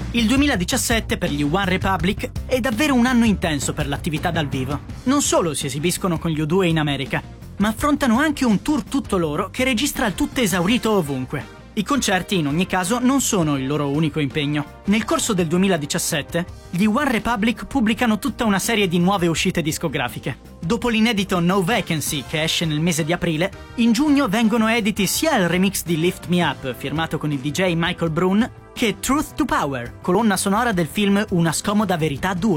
Il 2017 per gli One Republic è davvero un anno intenso per l'attività dal vivo. Non solo si esibiscono con gli U2 in America, ma affrontano anche un tour tutto loro che registra il tutto esaurito ovunque. I concerti, in ogni caso, non sono il loro unico impegno. Nel corso del 2017, gli One Republic pubblicano tutta una serie di nuove uscite discografiche. Dopo l'inedito No Vacancy, che esce nel mese di aprile, in giugno vengono editi sia il remix di Lift Me Up, firmato con il DJ Michael Brun, che Truth to Power, colonna sonora del film Una scomoda verità 2.